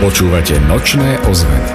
Počúvate Nočné ozveny.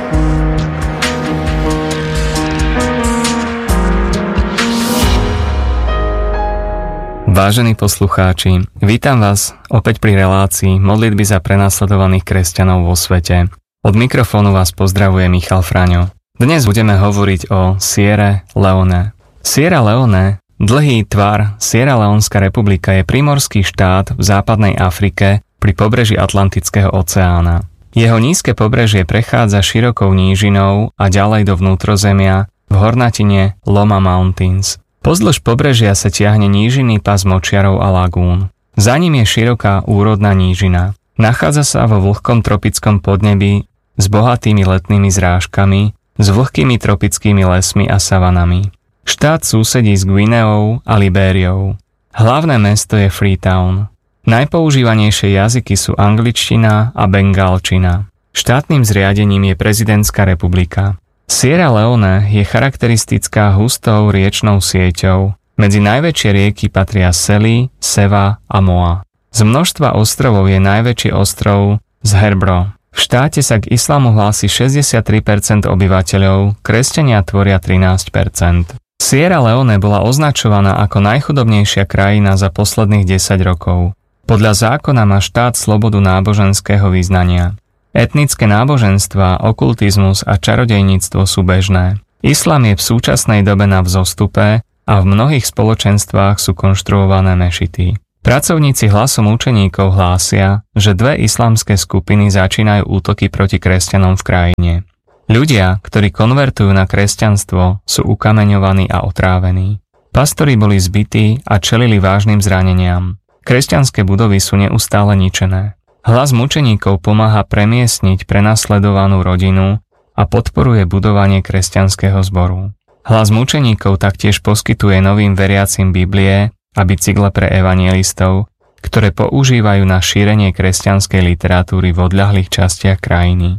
Vážení poslucháči, vítam vás opäť pri relácii modlitby za prenasledovaných kresťanov vo svete. Od mikrofónu vás pozdravuje Michal Fraňo. Dnes budeme hovoriť o Sierre Leone. Sierra Leone, dlhý tvar Sierra Leonská republika, je primorský štát v západnej Afrike pri pobreží Atlantického oceána. Jeho nízke pobrežie prechádza širokou nížinou a ďalej do vnútrozemia v hornatine Loma Mountains. Pozdĺž pobrežia sa tiahne nížinný pás močiarov a lagún. Za ním je široká úrodná nížina. Nachádza sa vo vlhkom tropickom podnebí s bohatými letnými zrážkami, s vlhkými tropickými lesmi a savanami. Štát súsedí s Guineou a Libériou. Hlavné mesto je Freetown. Najpoužívanejšie jazyky sú angličtina a bengálčina. Štátnym zriadením je prezidentská republika. Sierra Leone je charakteristická hustou riečnou sieťou. Medzi najväčšie rieky patria Sely, Seva a Moa. Z množstva ostrovov je najväčší ostrov Zherbro. V štáte sa k islamu hlási 63% obyvateľov, kresťania tvoria 13%. Sierra Leone bola označovaná ako najchudobnejšia krajina za posledných 10 rokov. Podľa zákona má štát slobodu náboženského vyznania. Etnické náboženstvá, okultizmus a čarodejníctvo sú bežné. Islám je v súčasnej dobe na vzostupe a v mnohých spoločenstvách sú konštruované mešity. Pracovníci Hlasom učeníkov hlásia, že dve islamské skupiny začínajú útoky proti kresťanom v krajine. Ľudia, ktorí konvertujú na kresťanstvo, sú ukameňovaní a otrávení. Pastori boli zbití a čelili vážnym zraneniam. Kresťanské budovy sú neustále ničené. Hlas mučeníkov pomáha premiestniť prenasledovanú rodinu a podporuje budovanie kresťanského zboru. Hlas mučeníkov taktiež poskytuje novým veriacim Biblie a bicykle pre evanjelistov, ktoré používajú na šírenie kresťanskej literatúry v odľahlých častiach krajiny.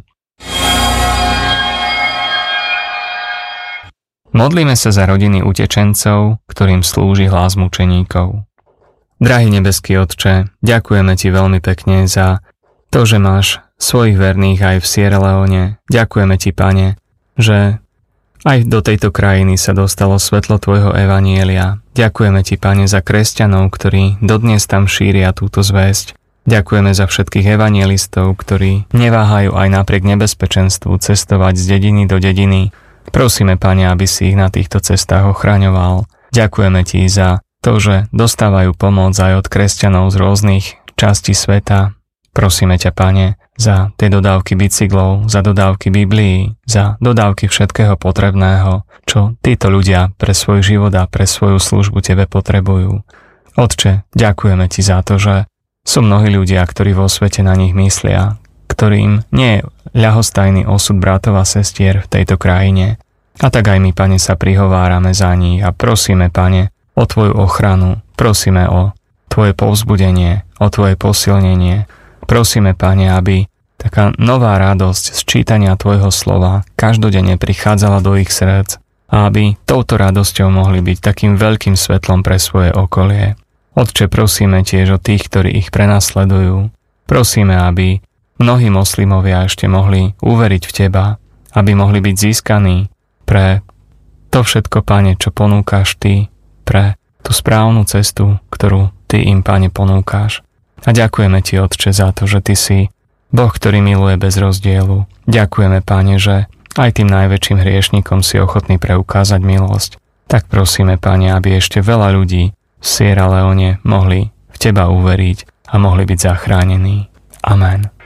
Modlíme sa za rodiny utečencov, ktorým slúži hlas mučeníkov. Drahý nebeský Otče, ďakujeme Ti veľmi pekne za to, že máš svojich verných aj v Sierra Leone. Ďakujeme Ti, Pane, že aj do tejto krajiny sa dostalo svetlo Tvojho evanjelia. Ďakujeme Ti, Pane, za kresťanov, ktorí dodnes tam šíria túto zvesť. Ďakujeme za všetkých evanjelistov, ktorí neváhajú aj napriek nebezpečenstvu cestovať z dediny do dediny. Prosíme, Pane, aby si ich na týchto cestách ochraňoval. Ďakujeme Ti za to, že dostávajú pomoc aj od kresťanov z rôznych častí sveta. Prosíme ťa, Pane, za tie dodávky bicyklov, za dodávky Biblií, za dodávky všetkého potrebného, čo títo ľudia pre svoj život a pre svoju službu Tebe potrebujú. Otče, ďakujeme Ti za to, že sú mnohí ľudia, ktorí vo svete na nich myslia, ktorým nie je ľahostajný osud bratov a sestier v tejto krajine. A tak aj my, Pane, sa prihovárame za nich a prosíme, Pane, o Tvoju ochranu, prosíme o Tvoje povzbudenie, o Tvoje posilnenie. Prosíme, Pane, aby taká nová radosť z čítania Tvojho slova každodenne prichádzala do ich srdc a aby touto radosťou mohli byť takým veľkým svetlom pre svoje okolie. Otče, prosíme tiež o tých, ktorí ich prenasledujú. Prosíme, aby mnohí moslimovia ešte mohli uveriť v Teba, aby mohli byť získaní pre to všetko, Pane, čo ponúkaš Ty, pre tú správnu cestu, ktorú Ty im, Pane, ponúkáš. A ďakujeme Ti, Otče, za to, že Ty si Boh, ktorý miluje bez rozdielu. Ďakujeme, Pane, že aj tým najväčším hriešnikom si ochotný preukázať milosť. Tak prosíme, Pane, aby ešte veľa ľudí v Sierra Leone mohli v Teba uveriť a mohli byť zachránení. Amen.